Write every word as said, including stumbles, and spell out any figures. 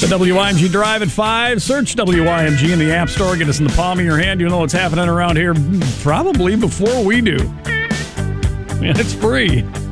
The W I M G Drive at five. Search W I M G in the App Store. Get us in the palm of your hand. You know what's happening around here probably before we do. And it's free.